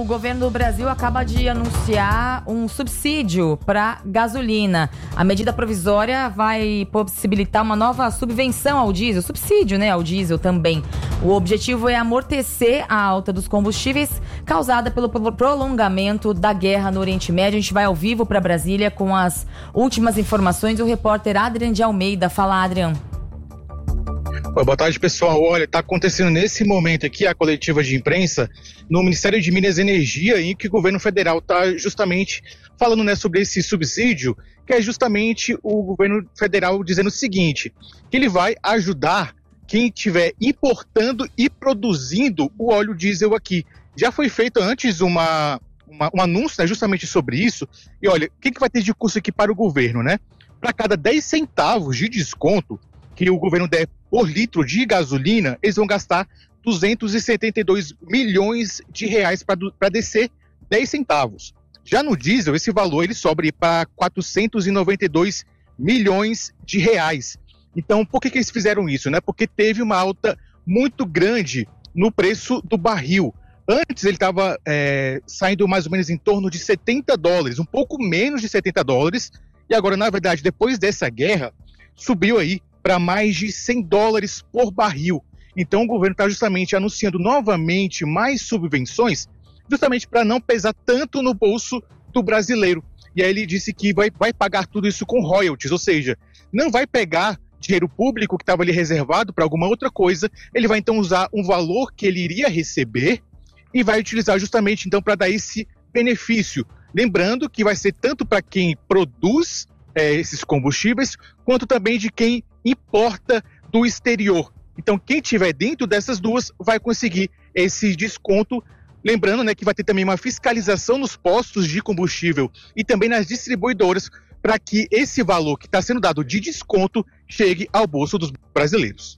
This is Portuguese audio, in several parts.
o governo do Brasil acaba de anunciar um subsídio para gasolina. A medida provisória vai possibilitar uma nova subvenção ao diesel, subsídio, né, ao diesel também. O objetivo é amortecer a alta dos combustíveis causada pelo prolongamento da guerra no Oriente Médio. A gente vai ao vivo para Brasília com as últimas informações. O repórter Adrian de Almeida. Fala, Adrian. Boa tarde, pessoal. Olha, está acontecendo nesse momento aqui a coletiva de imprensa no Ministério de Minas e Energia, em que o governo federal está justamente falando, né, sobre esse subsídio, que é justamente o governo federal dizendo o seguinte, que ele vai ajudar quem estiver importando e produzindo o óleo diesel aqui. Já foi feito antes um anúncio, né, justamente sobre isso, e olha, o que vai ter de custo aqui para o governo, né? Para cada 10 centavos de desconto que o governo der por litro de gasolina, eles vão gastar 272 milhões de reais para descer 10 centavos. Já no diesel, esse valor ele sobe para 492 milhões de reais. Então, por que eles fizeram isso, né? Porque teve uma alta muito grande no preço do barril. Antes ele estava saindo mais ou menos em torno de $70, um pouco menos de $70, e agora, na verdade, depois dessa guerra, subiu aí para mais de $100 por barril. Então o governo está justamente anunciando novamente mais subvenções, justamente para não pesar tanto no bolso do brasileiro. E aí ele disse que vai pagar tudo isso com royalties, ou seja, não vai pegar dinheiro público que estava ali reservado para alguma outra coisa, ele vai então usar um valor que ele iria receber e vai utilizar justamente então para dar esse benefício. Lembrando que vai ser tanto para quem produz esses combustíveis, quanto também de quem importa do exterior. Então, quem estiver dentro dessas duas vai conseguir esse desconto. Lembrando, né, que vai ter também uma fiscalização nos postos de combustível e também nas distribuidoras para que esse valor que está sendo dado de desconto chegue ao bolso dos brasileiros.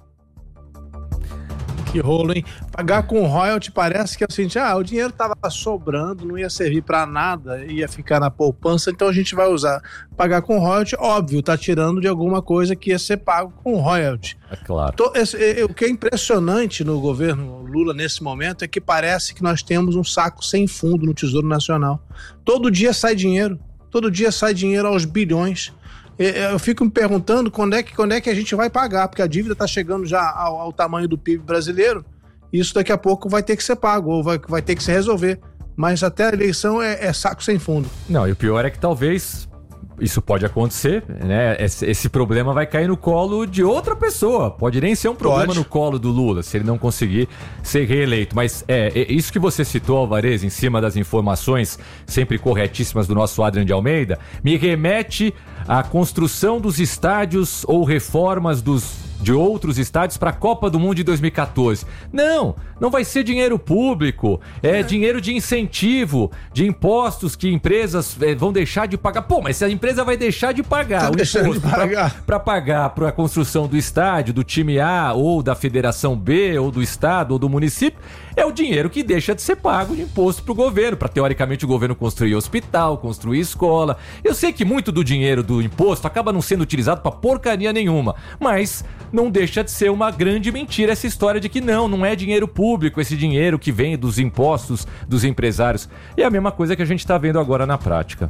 Que rolo, hein? Pagar com royalty parece que é o seguinte, o dinheiro estava sobrando, não ia servir para nada, ia ficar na poupança, então a gente vai usar. Pagar com royalty, óbvio, tá tirando de alguma coisa que ia ser pago com royalty. É claro. O que é impressionante no governo Lula nesse momento é que parece que nós temos um saco sem fundo no Tesouro Nacional. Todo dia sai dinheiro aos bilhões. Eu fico me perguntando quando é que a gente vai pagar, porque a dívida está chegando já ao tamanho do PIB brasileiro, e isso daqui a pouco vai ter que ser pago, ou vai ter que se resolver. Mas até a eleição é saco sem fundo. Não, e o pior é que talvez isso pode acontecer, né? Esse problema vai cair no colo de outra pessoa. Pode nem ser um problema no colo do Lula, se ele não conseguir ser reeleito. Mas isso que você citou, Alvarez, em cima das informações sempre corretíssimas do nosso Adrian de Almeida, me remete à construção dos estádios ou reformas de outros estádios para a Copa do Mundo de 2014. Não vai ser dinheiro público, dinheiro de incentivo, de impostos que empresas vão deixar de pagar. Pô, mas se a empresa vai deixar de pagar o imposto para pagar para a construção do estádio, do time A, ou da Federação B, ou do estado, ou do município, é o dinheiro que deixa de ser pago de imposto para o governo, para teoricamente o governo construir hospital, construir escola. Eu sei que muito do dinheiro do imposto acaba não sendo utilizado para porcaria nenhuma, mas não deixa de ser uma grande mentira essa história de que não é dinheiro público, esse dinheiro que vem dos impostos dos empresários. E é a mesma coisa que a gente está vendo agora na prática.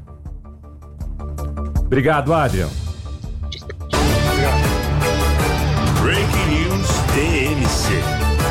Obrigado, Adrian. Breaking News TMC.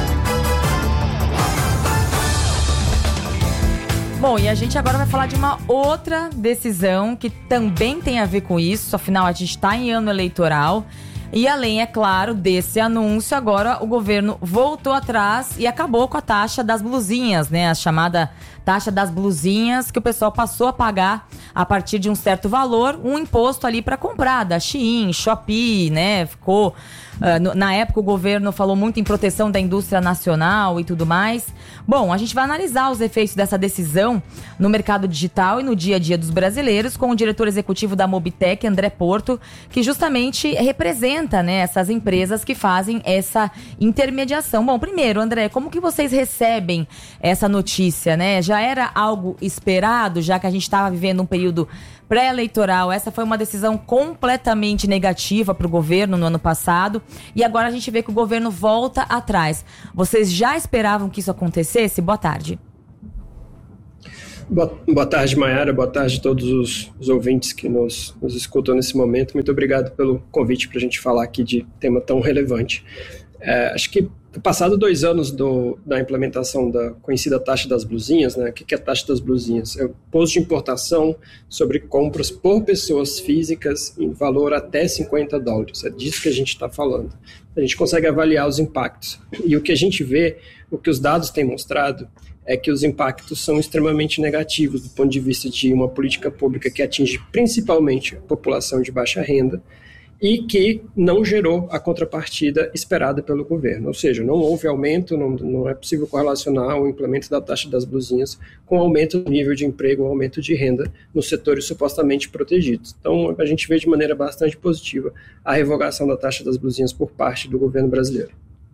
Bom, e a gente agora vai falar de uma outra decisão que também tem a ver com isso, afinal a gente está em ano eleitoral. E além, é claro, desse anúncio, agora o governo voltou atrás e acabou com a taxa das blusinhas, né? A chamada taxa das blusinhas, que o pessoal passou a pagar a partir de um certo valor, um imposto ali para comprar, da Shein, Shopee, né? Ficou... na época o governo falou muito em proteção da indústria nacional e tudo mais. Bom, a gente vai analisar os efeitos dessa decisão no mercado digital e no dia a dia dos brasileiros com o diretor executivo da Mobitech, André Porto, que justamente representa, né, essas empresas que fazem essa intermediação. Bom, primeiro, André, como que vocês recebem essa notícia, né? Já era algo esperado, já que a gente estava vivendo um período pré-eleitoral. Essa foi uma decisão completamente negativa para o governo no ano passado e agora a gente vê que o governo volta atrás. Vocês já esperavam que isso acontecesse? Boa tarde. Boa tarde, Mayara. Boa tarde a todos os ouvintes que nos escutam nesse momento. Muito obrigado pelo convite para a gente falar aqui de tema tão relevante. Acho que passado 2 anos da implementação da conhecida taxa das blusinhas, né? O que é a taxa das blusinhas? É o imposto de importação sobre compras por pessoas físicas em valor até $50. É disso que a gente está falando. A gente consegue avaliar os impactos. E o que a gente vê, o que os dados têm mostrado, é que os impactos são extremamente negativos do ponto de vista de uma política pública que atinge principalmente a população de baixa renda e que não gerou a contrapartida esperada pelo governo. Ou seja, não houve aumento, não é possível correlacionar o implemento da taxa das blusinhas com o aumento do nível de emprego, o aumento de renda nos setores supostamente protegidos. Então, a gente vê de maneira bastante positiva a revogação da taxa das blusinhas por parte do governo brasileiro.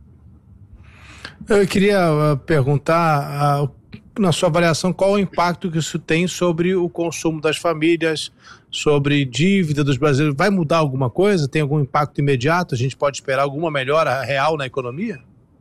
Eu queria perguntar, na sua avaliação, qual o impacto que isso tem sobre o consumo das famílias, sobre dívida dos brasileiros? Vai mudar alguma coisa? Tem algum impacto imediato? A gente pode esperar alguma melhora real na economia?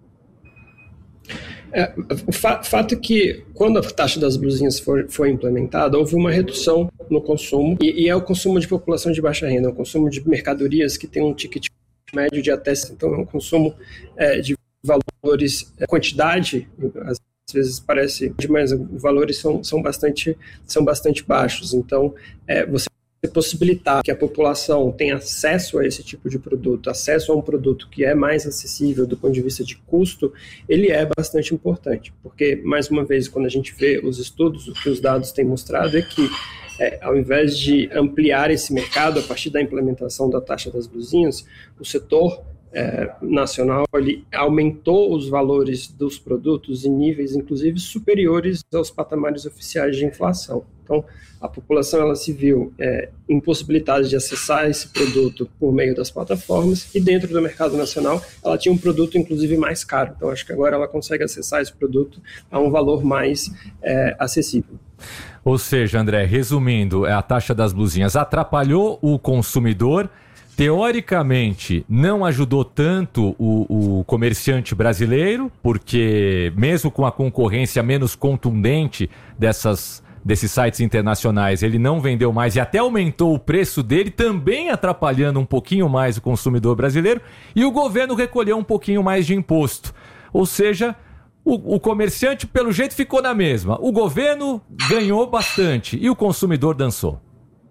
O fato é que, quando a taxa das blusinhas foi implementada, houve uma redução no consumo, e é o consumo de população de baixa renda, é o consumo de mercadorias que tem um ticket médio de até... Então, é um consumo de valores, quantidade, às vezes parece, mas os valores são bastante baixos. Então, você possibilitar que a população tenha acesso a esse tipo de produto, acesso a um produto que é mais acessível do ponto de vista de custo, ele é bastante importante, porque, mais uma vez, quando a gente vê os estudos, o que os dados têm mostrado é que, ao invés de ampliar esse mercado a partir da implementação da taxa das blusinhas, o setor nacional ele aumentou os valores dos produtos em níveis, inclusive, superiores aos patamares oficiais de inflação. Então, a população ela se viu impossibilitada de acessar esse produto por meio das plataformas, e dentro do mercado nacional ela tinha um produto, inclusive, mais caro. Então, acho que agora ela consegue acessar esse produto a um valor mais acessível. Ou seja, André, resumindo, a taxa das blusinhas atrapalhou o consumidor. Teoricamente, não ajudou tanto o comerciante brasileiro, porque mesmo com a concorrência menos contundente desses sites internacionais, ele não vendeu mais e até aumentou o preço dele, também atrapalhando um pouquinho mais o consumidor brasileiro, e o governo recolheu um pouquinho mais de imposto. Ou seja, o comerciante, pelo jeito, ficou na mesma. O governo ganhou bastante e o consumidor dançou.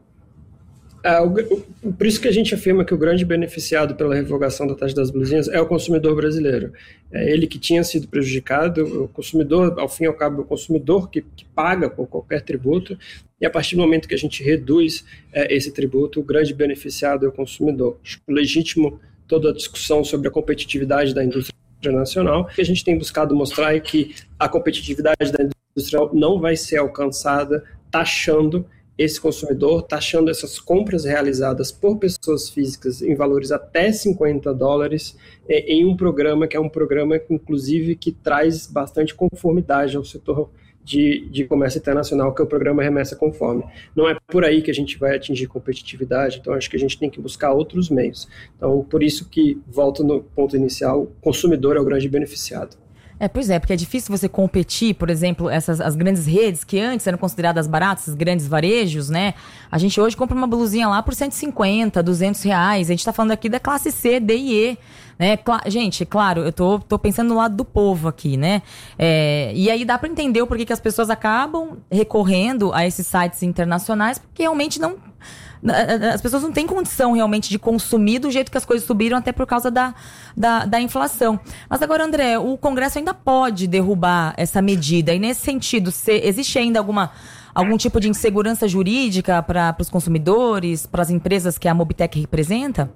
Por isso que a gente afirma que o grande beneficiado pela revogação da taxa das blusinhas é o consumidor brasileiro. É ele que tinha sido prejudicado, o consumidor, ao fim e ao cabo, o consumidor que paga por qualquer tributo, e a partir do momento que a gente reduz esse tributo, o grande beneficiado é o consumidor. Acho legítimo toda a discussão sobre a competitividade da indústria nacional. O que a gente tem buscado mostrar é que a competitividade da indústria não vai ser alcançada taxando esse consumidor, taxando essas compras realizadas por pessoas físicas em valores até $50 em um programa que é um programa, inclusive, que traz bastante conformidade ao setor de comércio internacional, que é o programa Remessa Conforme. Não é por aí que a gente vai atingir competitividade, então acho que a gente tem que buscar outros meios. Então, por isso que, volto no ponto inicial, o consumidor é o grande beneficiado. Pois é, porque é difícil você competir, por exemplo, as grandes redes que antes eram consideradas baratas, os grandes varejos, né? A gente hoje compra uma blusinha lá por R$150, R$200. A gente tá falando aqui da classe C, D e E, né? Gente, claro, eu tô pensando no lado do povo aqui, né? E aí dá para entender o porquê que as pessoas acabam recorrendo a esses sites internacionais, porque realmente as pessoas não têm condição realmente de consumir do jeito que as coisas subiram, até por causa da inflação. Mas agora, André, o Congresso ainda pode derrubar essa medida. E nesse sentido, existe ainda algum tipo de insegurança jurídica para os consumidores, para as empresas que a Mobitech representa?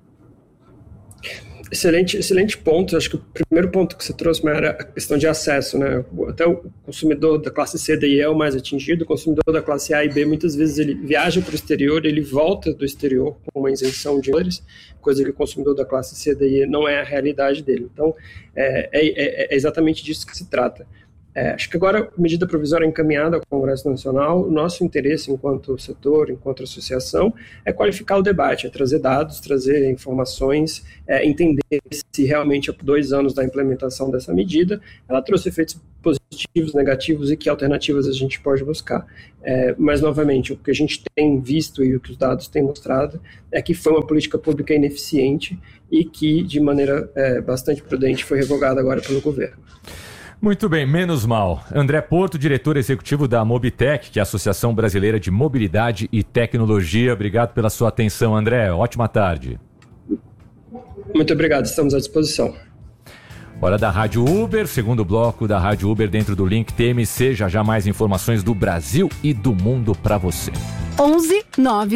Excelente ponto. Acho que o primeiro ponto que você trouxe era a questão de acesso, né? Até o consumidor da classe C, D e E é o mais atingido. O consumidor da classe A e B, muitas vezes ele viaja para o exterior, ele volta do exterior com uma isenção de dólares, coisa que o consumidor da classe C, D e E não é a realidade dele. Então, é exatamente disso que se trata. Acho que agora a medida provisória encaminhada ao Congresso Nacional, o nosso interesse enquanto setor, enquanto associação, é qualificar o debate, é trazer dados, trazer informações, entender se realmente há 2 anos da implementação dessa medida, ela trouxe efeitos positivos positivos, negativos e que alternativas a gente pode buscar. Mas, novamente, o que a gente tem visto e o que os dados têm mostrado é que foi uma política pública ineficiente e que, de maneira bastante prudente, foi revogada agora pelo governo. Muito bem, menos mal. André Porto, diretor executivo da Mobitech, que é a Associação Brasileira de Mobilidade e Tecnologia. Obrigado pela sua atenção, André. Ótima tarde. Muito obrigado, estamos à disposição. Hora da Rádio Uber, segundo bloco da Rádio Uber dentro do Link TMC. Já mais informações do Brasil e do mundo para você. 11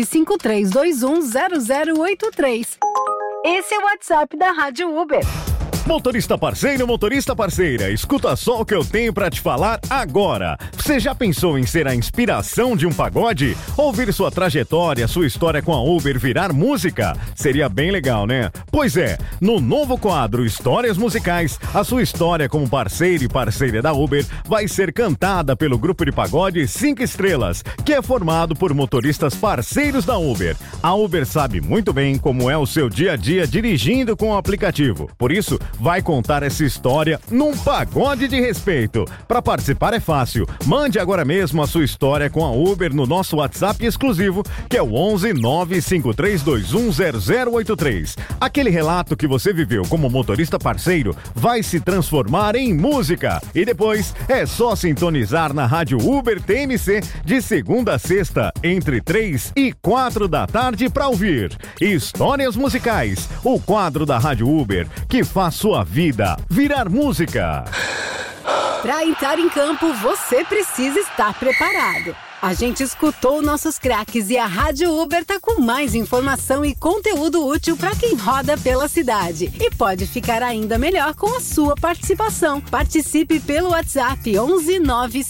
95321 0083. Esse é o WhatsApp da Rádio Uber. Motorista parceiro, motorista parceira, escuta só o que eu tenho pra te falar agora. Você já pensou em ser a inspiração de um pagode? Ouvir sua trajetória, sua história com a Uber virar música? Seria bem legal, né? Pois é, no novo quadro Histórias Musicais, a sua história como parceiro e parceira da Uber vai ser cantada pelo grupo de pagode 5 Estrelas, que é formado por motoristas parceiros da Uber. A Uber sabe muito bem como é o seu dia a dia dirigindo com o aplicativo. Por isso, vai contar essa história num pagode de respeito. Para participar é fácil. Mande agora mesmo a sua história com a Uber no nosso WhatsApp exclusivo, que é o 11 95321 0083. Aquele relato que você viveu como motorista parceiro vai se transformar em música. E depois é só sintonizar na Rádio Uber TMC de segunda a sexta, entre 3 e 4 da tarde para ouvir Histórias Musicais, o quadro da Rádio Uber que faz sua vida virar música. Para entrar em campo, você precisa estar preparado. A gente escutou nossos craques e a Rádio Uber tá com mais informação e conteúdo útil para quem roda pela cidade. E pode ficar ainda melhor com a sua participação. Participe pelo WhatsApp 11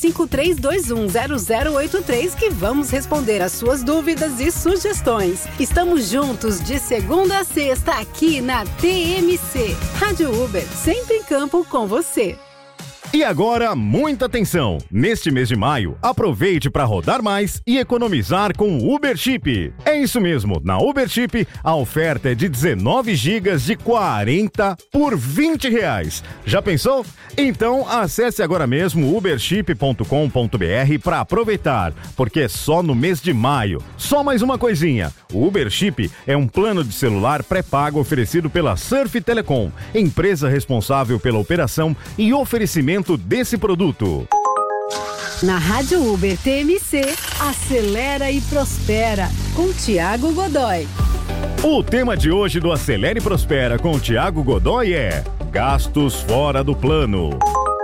95321 0083 que vamos responder as suas dúvidas e sugestões. Estamos juntos de segunda a sexta aqui na TMC. Rádio Uber, sempre em campo com você. E agora, muita atenção! Neste mês de maio, aproveite para rodar mais e economizar com o Uber Chip. É isso mesmo, na Uber Chip, a oferta é de 19 GB de 40 por R$20. Já pensou? Então, acesse agora mesmo uberchip.com.br para aproveitar, porque é só no mês de maio. Só mais uma coisinha, o Uber Chip é um plano de celular pré-pago oferecido pela Surf Telecom, empresa responsável pela operação e oferecimento desse produto. Na Rádio Uber TMC, acelera e prospera, com Thiago Godoy. O tema de hoje do Acelera e Prospera com Thiago Godoy é gastos fora do plano.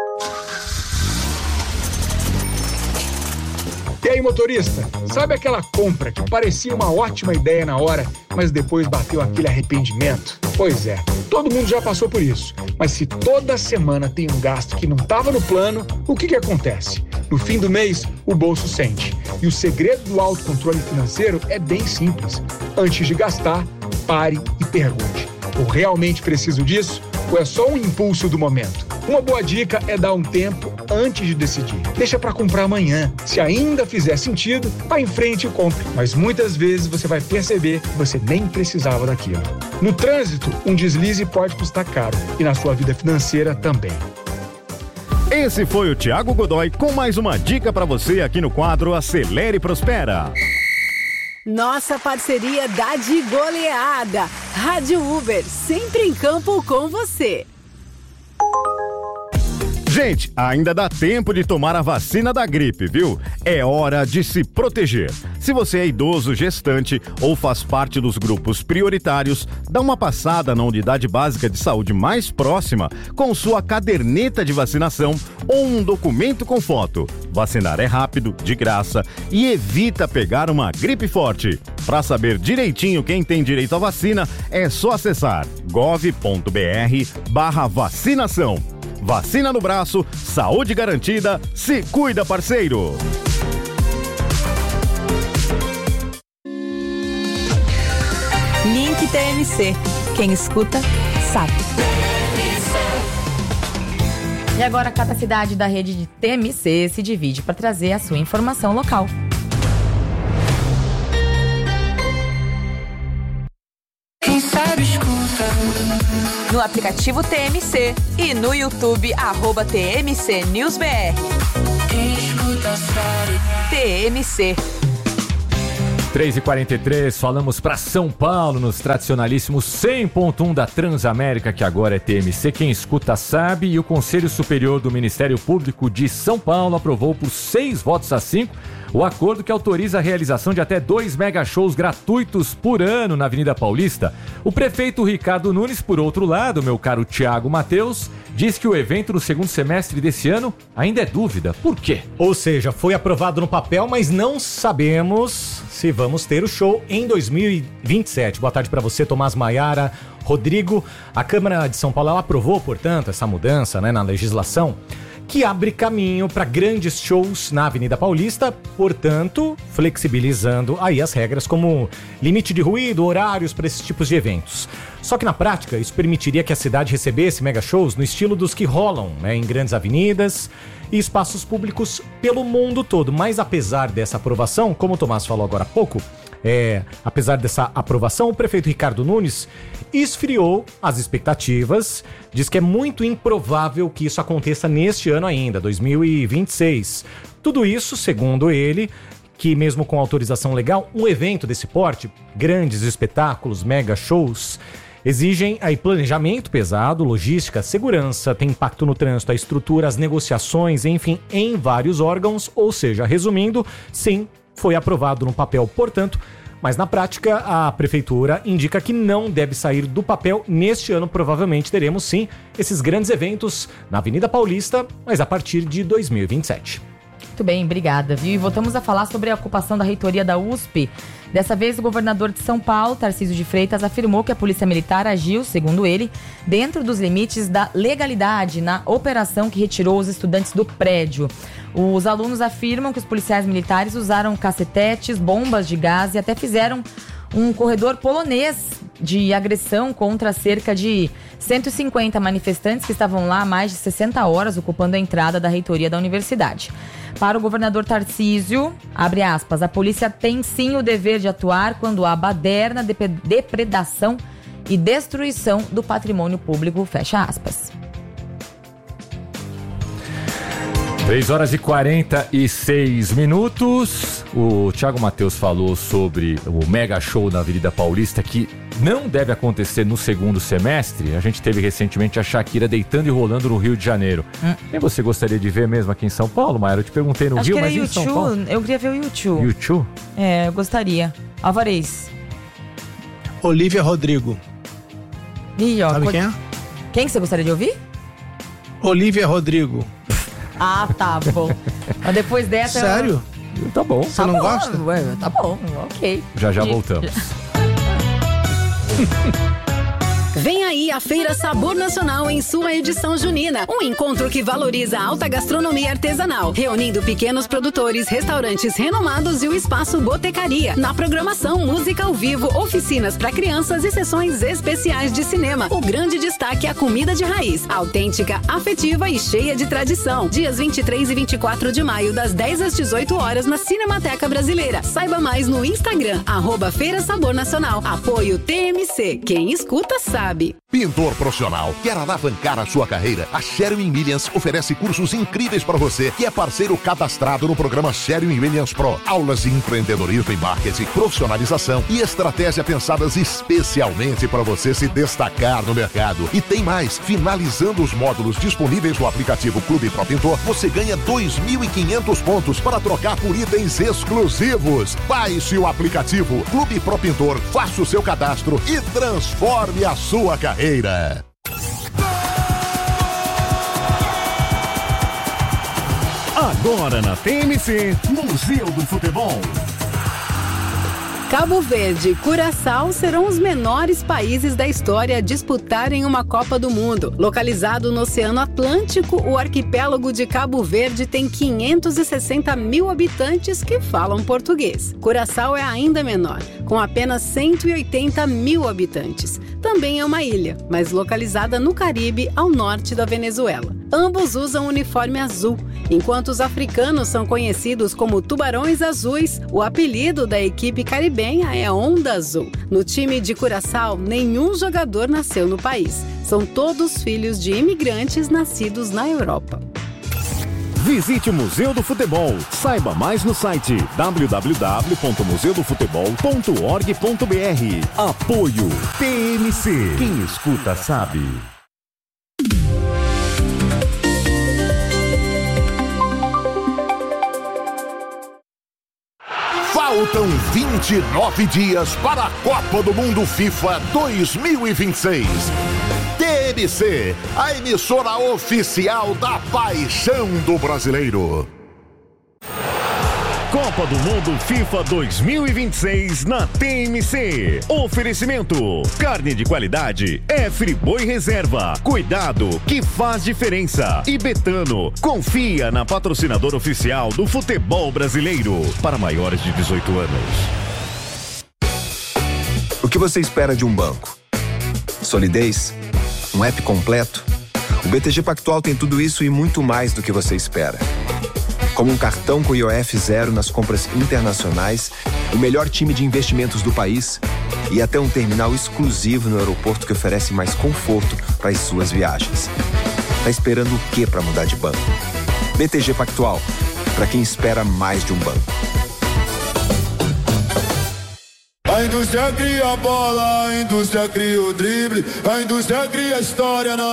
E aí, motorista, sabe aquela compra que parecia uma ótima ideia na hora, mas depois bateu aquele arrependimento? Pois é, todo mundo já passou por isso. Mas se toda semana tem um gasto que não estava no plano, o que acontece? No fim do mês, o bolso sente. E o segredo do autocontrole financeiro é bem simples. Antes de gastar, pare e pergunte: eu realmente preciso disso? Ou é só um impulso do momento? Uma boa dica é dar um tempo antes de decidir. Deixa para comprar amanhã. Se ainda fizer sentido, vá em frente e compre. Mas muitas vezes você vai perceber que você nem precisava daquilo. No trânsito, um deslize pode custar caro. E na sua vida financeira também. Esse foi o Thiago Godoy com mais uma dica para você aqui no quadro Acelera e Prospera. Nossa parceria dá de goleada. Rádio Uber, sempre em campo com você. Gente, ainda dá tempo de tomar a vacina da gripe, viu? É hora de se proteger. Se você é idoso, gestante ou faz parte dos grupos prioritários, dá uma passada na unidade básica de saúde mais próxima com sua caderneta de vacinação ou um documento com foto. Vacinar é rápido, de graça e evita pegar uma gripe forte. Para saber direitinho quem tem direito à vacina, é só acessar gov.br/vacinação. Vacina no braço, saúde garantida, se cuida, parceiro! Link TMC. Quem escuta, sabe. E agora cada cidade da rede de TMC se divide para trazer a sua informação local. Quem sabe escuta. no aplicativo TMC e no YouTube @TMC News BR. TMC. 3h43, falamos para São Paulo nos tradicionalíssimos 100.1 da Transamérica, que agora é TMC. Quem escuta sabe. E o Conselho Superior do Ministério Público de São Paulo aprovou por 6 votos a 5 o acordo que autoriza a realização de até 2 mega shows gratuitos por ano na Avenida Paulista. O prefeito Ricardo Nunes, por outro lado, meu caro Thiago Matheus, diz que o evento no segundo semestre desse ano ainda é dúvida. Por quê? Ou seja, foi aprovado no papel, mas não sabemos se vamos ter o show em 2027. Boa tarde para você, Tomás Maiara, Rodrigo. A Câmara de São Paulo ela aprovou, portanto, essa mudança, né, na legislação, que abre caminho para grandes shows na Avenida Paulista, portanto, flexibilizando aí as regras como limite de ruído, horários para esses tipos de eventos. Só que na prática, isso permitiria que a cidade recebesse mega shows no estilo dos que rolam, né, em grandes avenidas e espaços públicos pelo mundo todo. Mas apesar dessa aprovação, como o Tomás falou agora há pouco, apesar dessa aprovação, o prefeito Ricardo Nunes esfriou as expectativas, diz que é muito improvável que isso aconteça neste ano ainda, 2026. Tudo isso, segundo ele, que mesmo com autorização legal, um evento desse porte, grandes espetáculos, mega shows, exigem aí planejamento pesado, logística, segurança, tem impacto no trânsito, a estrutura, as negociações, enfim, em vários órgãos. Ou seja, resumindo, sim, foi aprovado no papel, portanto, mas na prática a prefeitura indica que não deve sair do papel. Neste ano provavelmente teremos sim esses grandes eventos na Avenida Paulista, mas a partir de 2027. Muito bem, obrigada, viu? E voltamos a falar sobre a ocupação da reitoria da USP. Dessa vez, o governador de São Paulo, Tarcísio de Freitas, afirmou que a Polícia Militar agiu, segundo ele, dentro dos limites da legalidade na operação que retirou os estudantes do prédio. Os alunos afirmam que os policiais militares usaram cacetetes, bombas de gás e até fizeram um corredor polonês de agressão contra cerca de 150 manifestantes que estavam lá há mais de 60 horas ocupando a entrada da reitoria da universidade. Para o governador Tarcísio, abre aspas, a polícia tem sim o dever de atuar quando há baderna, depredação e destruição do patrimônio público, fecha aspas. 3h46. O Thiago Matheus falou sobre o mega show na Avenida Paulista, que não deve acontecer no segundo semestre. A gente teve recentemente a Shakira deitando e rolando no Rio de Janeiro. Quem você gostaria de ver mesmo aqui em São Paulo, Maíra? Eu te perguntei no Rio, mas em São Paulo. Eu queria ver o U2. U2? Eu gostaria. Alvarez. Olivia Rodrigo. Ih, ó, sabe quem é? Quem que você gostaria de ouvir? Olivia Rodrigo. Ah, tá bom. Mas depois dessa... Sério? Tá bom. Você não gosta? Tá bom, ok. Já voltamos. Vem aí a Feira Sabor Nacional em sua edição junina. Um encontro que valoriza a alta gastronomia artesanal, reunindo pequenos produtores, restaurantes renomados e o espaço Botecaria. Na programação, música ao vivo, oficinas para crianças e sessões especiais de cinema. O grande destaque é a comida de raiz, autêntica, afetiva e cheia de tradição. Dias 23 e 24 de maio, das 10 às 18 horas na Cinemateca Brasileira. Saiba mais no Instagram, @Feira Sabor Nacional. Apoio TMC. Quem escuta sabe. Pintor profissional, quer alavancar a sua carreira? A Sherwin-Williams oferece cursos incríveis para você que é parceiro cadastrado no programa Sherwin-Williams Pro. Aulas de empreendedorismo e marketing, profissionalização e estratégia pensadas especialmente para você se destacar no mercado. E tem mais, finalizando os módulos disponíveis no aplicativo Clube Pro Pintor, você ganha 2.500 pontos para trocar por itens exclusivos. Baixe o aplicativo Clube Pro Pintor, faça o seu cadastro e transforme a sua carreira. Agora na TMC, Museu do Futebol. Cabo Verde e Curaçao serão os menores países da história a disputarem uma Copa do Mundo. Localizado no Oceano Atlântico, o arquipélago de Cabo Verde tem 560 mil habitantes que falam português. Curaçao é ainda menor, com apenas 180 mil habitantes. Também é uma ilha, mas localizada no Caribe, ao norte da Venezuela. Ambos usam uniforme azul. Enquanto os africanos são conhecidos como tubarões azuis, o apelido da equipe caribenha Penha é Onda Azul. No time de Curaçao, nenhum jogador nasceu no país. São todos filhos de imigrantes nascidos na Europa. Visite o Museu do Futebol. Saiba mais no site www.museudofutebol.org.br. Apoio TMC. Quem escuta sabe. Faltam 29 dias para a Copa do Mundo FIFA 2026. TMC, a emissora oficial da paixão do brasileiro. Copa do Mundo FIFA 2026 na TMC. Oferecimento: carne de qualidade é Friboi Reserva. Cuidado que faz diferença. E Betano, confia na patrocinadora oficial do futebol brasileiro para maiores de 18 anos. O que você espera de um banco? Solidez? Um app completo? O BTG Pactual tem tudo isso e muito mais do que você espera. Como um cartão com IOF zero nas compras internacionais, o melhor time de investimentos do país e até um terminal exclusivo no aeroporto que oferece mais conforto para as suas viagens. Tá esperando o quê para mudar de banco? BTG Pactual, para quem espera mais de um banco. A indústria cria a bola, a indústria cria o drible, a indústria cria a história na